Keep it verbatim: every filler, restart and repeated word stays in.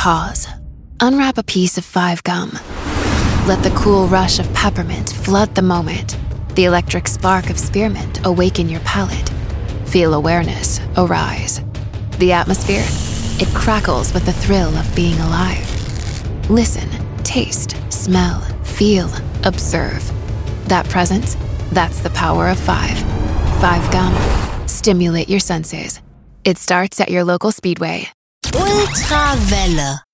Pause. Unwrap a piece of Five Gum. Let the cool rush of peppermint flood the moment. The electric spark of spearmint awaken your palate. Feel awareness arise. The atmosphere, it crackles with the thrill of being alive. Listen, taste, smell, feel, observe. That presence, that's the power of five. Five Gum. Stimulate your senses. It starts at your local Speedway. Ultrawelle.